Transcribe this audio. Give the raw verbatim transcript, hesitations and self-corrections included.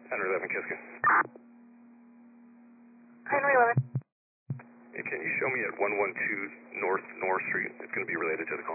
Henry eleven, Kiska. Henry eleven. And can you show me at one one two North North Street? It's going to be related to the